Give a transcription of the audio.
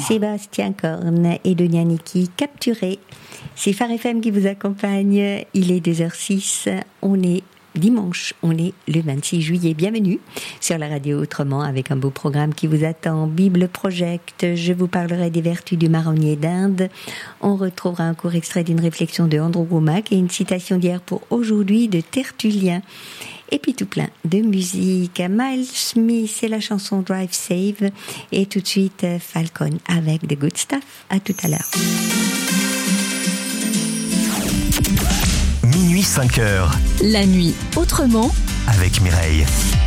Sébastien Korn et Donia Niki capturés. C'est Phare FM qui vous accompagne. Il est 2h06. On est dimanche, on est le 26 juillet. Bienvenue sur la radio Autrement avec un beau programme qui vous attend. Bible Project, je vous parlerai des vertus du marronnier d'Inde. On retrouvera un court extrait d'une réflexion de Andrew Wommack et une citation d'hier pour aujourd'hui de Tertullien. Et puis tout plein de musique. Miles Smith et la chanson Drive Save. Et tout de suite Falcon avec The Good Stuff. À tout à l'heure. Minuit 5h. La nuit autrement avec Mireille.